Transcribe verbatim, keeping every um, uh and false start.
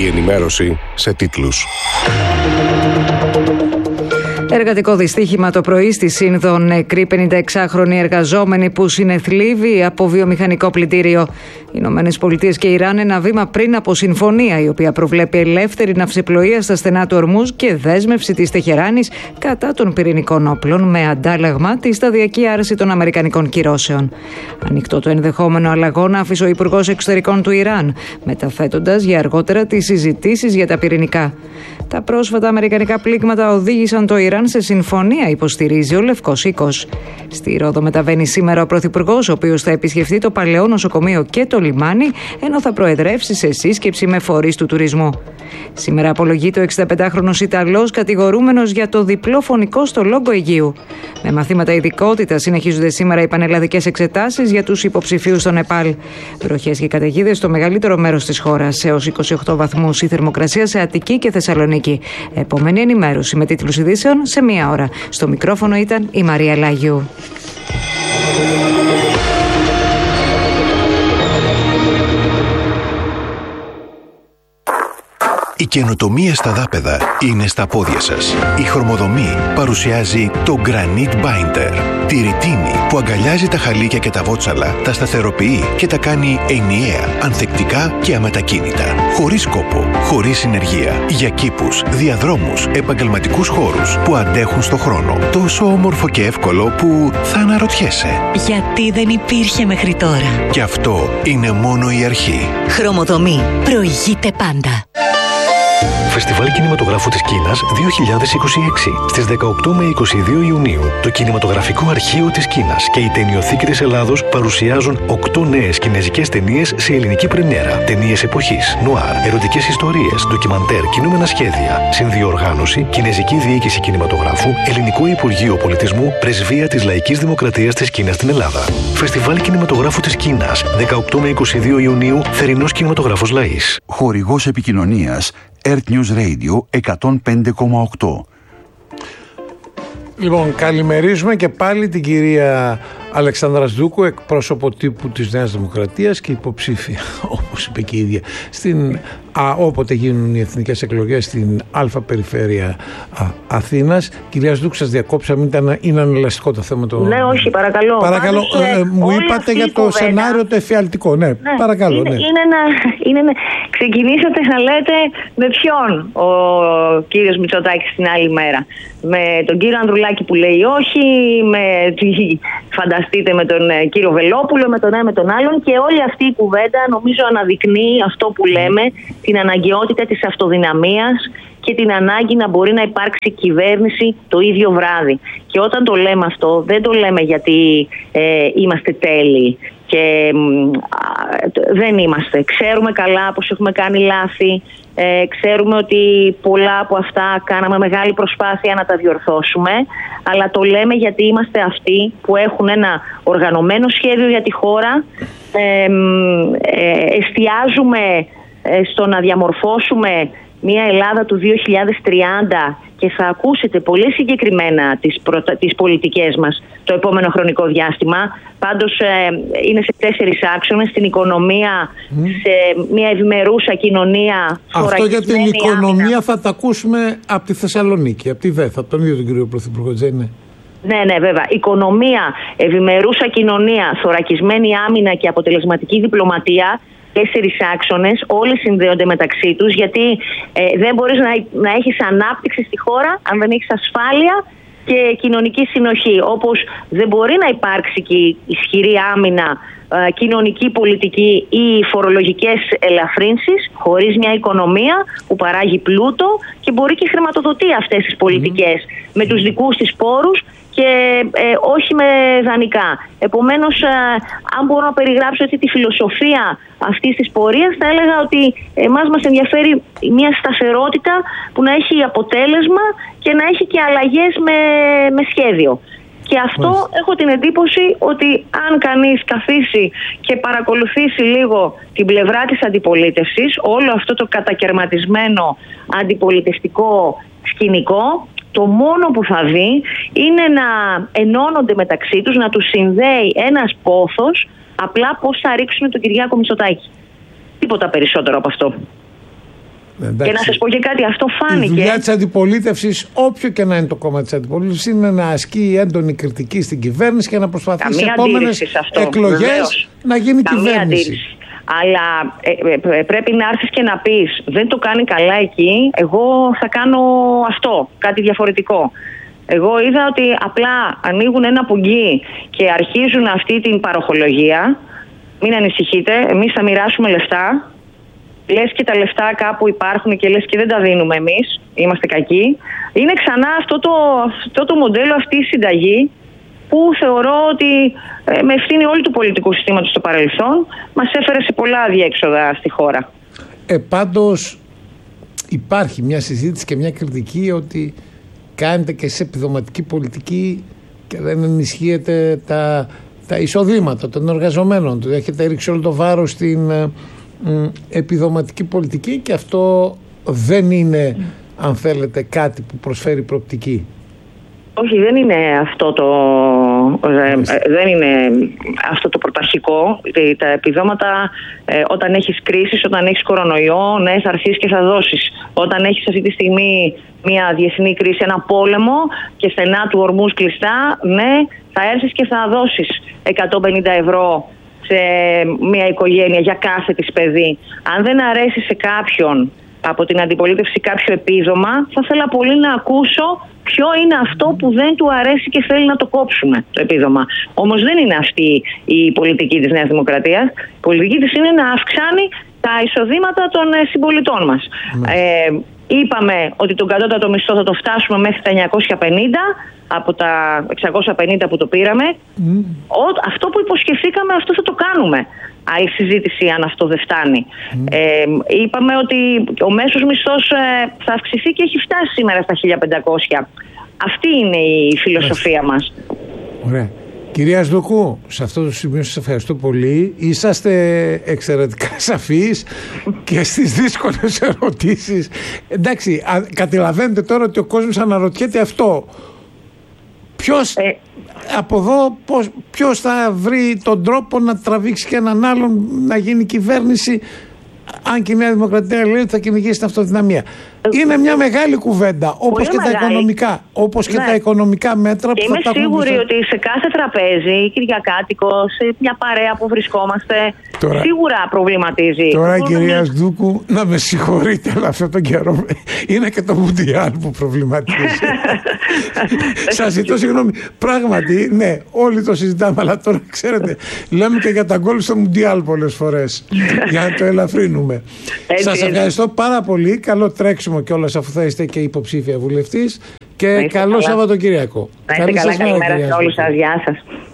Η ενημέρωση σε τίτλους. Εργατικό δυστύχημα το πρωί στη Σύνδο, νεκροί πενηνταεξάχρονοι εργαζόμενοι που συνεθλίβοι από βιομηχανικό πλυντήριο. Οι Ηνωμένες Πολιτείες και Ιράν ένα βήμα πριν από συμφωνία η οποία προβλέπει ελεύθερη ναυσιπλοεία στα στενά του Ορμούζ και δέσμευση της Τεχεράνης κατά των πυρηνικών όπλων με αντάλλαγμα τη σταδιακή άρση των αμερικανικών κυρώσεων. Ανοιχτό το ενδεχόμενο αλλαγών άφησε ο Υπουργός Εξωτερικών του Ιράν, μεταθέτοντας για αργότερα τις συζητήσεις για τα πυρηνικά. Τα πρόσφατα αμερικανικά πλήγματα οδήγησαν το Ιράν σε συμφωνία, υποστηρίζει ο Λευκός Οίκος. Στη Ρόδο μεταβαίνει σήμερα ο Πρωθυπουργός, ο οποίος θα επισκεφτεί το παλαιό νοσοκομείο και το λιμάνι, ενώ θα προεδρεύσει σε σύσκεψη με φορείς του τουρισμού. Σήμερα απολογείται ο εξηνταπεντάχρονος Ιταλός, κατηγορούμενος για το διπλό φωνικό στο Λόγκο Αιγείου. Με μαθήματα ειδικότητας συνεχίζονται σήμερα οι πανελλαδικές εξετάσεις για τους υποψηφίους στο Νεπάλ. Βροχές και καταιγίδες στο μεγαλύτερο μέρος της χώρας, έως είκοσι οκτώ βαθμούς η θερμοκρασία σε Αττική και Θεσσαλονίκη. Επόμενη ενημέρωση με τίτλους ειδήσεων σε μία ώρα. Στο μικρόφωνο ήταν η Μαρία Λάγιου. Η καινοτομία στα δάπεδα είναι στα πόδια σας. Η Χρωμοδομή παρουσιάζει το Granite Binder. Τη ρητίνη που αγκαλιάζει τα χαλίκια και τα βότσαλα, τα σταθεροποιεί και τα κάνει ενιαία, ανθεκτικά και αμετακίνητα. Χωρίς κόπο, χωρίς συνεργεία. Για κήπους, διαδρόμους, επαγγελματικούς χώρους που αντέχουν στο χρόνο. Τόσο όμορφο και εύκολο που θα αναρωτιέσαι. Γιατί δεν υπήρχε μέχρι τώρα. Και αυτό είναι μόνο η αρχή. Χρωμοδομή. Προηγείται πάντα. Φεστιβάλ Κινηματογράφου της Κίνας δύο χιλιάδες είκοσι έξι. Στις δεκαοκτώ με είκοσι δύο Ιουνίου, το Κινηματογραφικό Αρχείο της Κίνας και η Ταινιοθήκη της Ελλάδος παρουσιάζουν οκτώ νέες κινεζικές ταινίες σε ελληνική πρεμιέρα. Ταινίες εποχής, νουάρ, ερωτικές ιστορίες, ντοκιμαντέρ, κινούμενα σχέδια. Συνδιοργάνωση, Κινεζική Διοίκηση Κινηματογράφου, Ελληνικό Υπουργείο Πολιτισμού, Πρεσβεία της Λαϊκής Δημοκρατίας της Κίνας στην Ελλάδα. Φεστιβάλ Κινηματογράφου της Κίνας, δεκαοκτώ με είκοσι δύο Ιουνίου, Θερινός Κινηματογράφος Λαΐς. Χορηγός επικοινωνίας Earth News Radio εκατόν πέντε κόμμα οκτώ. Λοιπόν, καλημερίζουμε και πάλι την κυρία Αλεξανδρασδούκου, εκπρόσωπο τύπου της Νέας Δημοκρατίας και υποψήφια, όπως είπε και η ίδια, στην, α, όποτε γίνουν οι εθνικές εκλογές στην Α περιφέρεια α, Αθήνας. Κυρία Σδούκου, σας διακόψαμε, ήταν, είναι ανελαστικό το θέμα. Το... Ναι, όχι, παρακαλώ. Παρακαλώ, Πάντως, ε, μου είπατε για το κουβέντα, σενάριο το εφιαλτικό. Ναι, ναι παρακαλώ. Είναι, ναι. είναι να, είναι να ξεκινήσατε να λέτε με ποιον ο κύριος Μητσοτάκης την άλλη μέρα. Με τον κύριο Ανδρουλάκη που λέει όχι, με, φανταστείτε με τον κύριο Βελόπουλο, με τον ένα με τον άλλον, και όλη αυτή η κουβέντα νομίζω αναδεικνύει αυτό που λέμε, την αναγκαιότητα της αυτοδυναμίας και την ανάγκη να μπορεί να υπάρξει κυβέρνηση το ίδιο βράδυ. Και όταν το λέμε αυτό, δεν το λέμε γιατί ε, είμαστε τέλειοι και ε, δεν είμαστε. Ξέρουμε καλά πως έχουμε κάνει λάθη, ε, ξέρουμε ότι πολλά από αυτά κάναμε μεγάλη προσπάθεια να τα διορθώσουμε, αλλά το λέμε γιατί είμαστε αυτοί που έχουν ένα οργανωμένο σχέδιο για τη χώρα, ε, ε, εστιάζουμε ε, στο να διαμορφώσουμε μια Ελλάδα του δύο χιλιάδες τριάντα και θα ακούσετε πολύ συγκεκριμένα τις, προτα... τις πολιτικές μας το επόμενο χρονικό διάστημα. Πάντως ε, είναι σε τέσσερις άξονες: στην οικονομία, mm. σε μια ευημερούσα κοινωνία. Αυτό για την οικονομία άμυνα. Θα τα ακούσουμε από τη Θεσσαλονίκη, από τη ΔΕΘΑ, τον ίδιο τον κύριο Πρωθυπουργό, δεν είναι? Ναι, ναι, βέβαια. Οικονομία, ευημερούσα κοινωνία, θωρακισμένη άμυνα και αποτελεσματική διπλωματία. Τέσσερις άξονες, όλοι συνδέονται μεταξύ τους, γιατί ε, δεν μπορείς να, να έχεις ανάπτυξη στη χώρα αν δεν έχεις ασφάλεια και κοινωνική συνοχή. Όπως δεν μπορεί να υπάρξει και ισχυρή άμυνα, ε, κοινωνική πολιτική ή φορολογικές ελαφρύνσεις χωρίς μια οικονομία που παράγει πλούτο και μπορεί και χρηματοδοτεί αυτές τις πολιτικές mm. με τους δικούς της πόρους και ε, όχι με δανεικά. Επομένως, ε, αν μπορώ να περιγράψω έτσι τη φιλοσοφία αυτής της πορείας, θα έλεγα ότι εμάς μας ενδιαφέρει μια σταθερότητα που να έχει αποτέλεσμα και να έχει και αλλαγές με, με σχέδιο. Και αυτό Μάλιστα. έχω την εντύπωση ότι αν κανείς καθίσει και παρακολουθήσει λίγο την πλευρά της αντιπολίτευσης, όλο αυτό το κατακερματισμένο αντιπολιτευτικό σκηνικό, το μόνο που θα δει είναι να ενώνονται μεταξύ τους, να τους συνδέει ένας πόθος, απλά πώς θα ρίξουν τον Κυριάκο Μητσοτάκη. Τίποτα περισσότερο από αυτό. Εντάξει. Και να σας πω και κάτι, αυτό φάνηκε. Η δουλειά της αντιπολίτευσης, όποιο και να είναι το κόμμα της αντιπολίτευσης, είναι να ασκεί έντονη κριτική στην κυβέρνηση και να προσπαθεί σε επόμενες εκλογές να γίνει Καμία κυβέρνηση. Αντίρρηση. Αλλά ε, ε, πρέπει να έρθεις και να πεις, δεν το κάνει καλά εκεί, εγώ θα κάνω αυτό, κάτι διαφορετικό. Εγώ είδα ότι απλά ανοίγουν ένα πουγγί και αρχίζουν αυτή την παροχολογία. Μην ανησυχείτε, εμείς θα μοιράσουμε λεφτά. Λες και τα λεφτά κάπου υπάρχουν και λες και δεν τα δίνουμε εμείς, είμαστε κακοί. Είναι ξανά αυτό το, αυτό το μοντέλο, αυτή η συνταγή που θεωρώ ότι ε, με ευθύνη όλου του πολιτικού συστήματος στο παρελθόν μας έφερε σε πολλά αδιέξοδα στη χώρα. Ε, πάντως υπάρχει μια συζήτηση και μια κριτική ότι κάνετε και σε επιδοματική πολιτική και δεν ενισχύετε τα, τα εισοδήματα των εργαζομένων του. Έχετε ρίξει όλο το βάρος στην ε, ε, επιδοματική πολιτική και αυτό δεν είναι, mm. αν θέλετε, κάτι που προσφέρει προοπτική. Όχι, δεν είναι αυτό το, ε, δεν είναι αυτό το πρωταρχικό. Τα επιδόματα ε, όταν έχεις κρίσεις, όταν έχεις κορονοϊό, ναι, θα έρθεις και θα δώσεις. Όταν έχεις αυτή τη στιγμή μια διεθνή κρίση, ένα πόλεμο και στενά του ορμούς κλειστά, ναι, θα έρθεις και θα δώσεις εκατόν πενήντα ευρώ σε μια οικογένεια για κάθε της παιδί. Αν δεν αρέσει σε κάποιον από την αντιπολίτευση κάποιο επίδομα, θα ήθελα πολύ να ακούσω ποιο είναι αυτό που δεν του αρέσει και θέλει να το κόψουμε το επίδομα. Όμως δεν είναι αυτή η πολιτική της Νέας Δημοκρατίας. Η πολιτική της είναι να αυξάνει τα εισοδήματα των συμπολιτών μας. Mm. Ε, είπαμε ότι τον κατώτατο μισθό θα το φτάσουμε μέχρι τα εννιακόσια πενήντα από τα εξακόσια πενήντα που το πήραμε. Mm. Ο, αυτό που υποσχεθήκαμε, αυτό θα το κάνουμε. Άλλη συζήτηση αν αυτό δεν φτάνει. Mm. Ε, είπαμε ότι ο μέσος μισθός ε, θα αυξηθεί και έχει φτάσει σήμερα στα χίλια πεντακόσια. Αυτή είναι η φιλοσοφία μας. Ωραία. Κυρία Σδουκού, σε αυτό το σημείο σας ευχαριστώ πολύ. Είσαστε εξαιρετικά σαφείς και στις δύσκολες ερωτήσεις. Εντάξει, α, καταλαβαίνετε τώρα ότι ο κόσμος αναρωτιέται αυτό. Ποιος, ε, από εδώ, πώς, ποιος θα βρει τον τρόπο να τραβήξει και έναν άλλον να γίνει κυβέρνηση, αν και η Νέα Δημοκρατία λέει ότι θα κυνηγήσει την αυτοδυναμία. Είναι μια μεγάλη κουβέντα, όπως και, τα οικονομικά, όπως ναι. και τα οικονομικά μέτρα και που θα τα είμαι σίγουρη ότι σε κάθε τραπέζι, κυριακάτικο, σε μια παρέα που βρισκόμαστε, τώρα, σίγουρα προβληματίζει. Τώρα, κυρία Σδούκου, να με συγχωρείτε, αλλά αυτόν τον καιρό είναι και το Μουντιάλ που προβληματίζει. Σας ζητώ συγγνώμη. Πράγματι, ναι, όλοι το συζητάμε, αλλά τώρα ξέρετε, λέμε και για τα γκολ στο Μουντιάλ πολλές φορές, για να το ελαφρύνουμε. Σας ευχαριστώ πάρα πολύ. Καλό τρέξιμο κιόλας, αφού θα είστε και υποψήφια βουλευτής, και καλό Σαββατοκύριακο. Να είστε καλά, καλημέρα σε όλους σας. Γεια σας.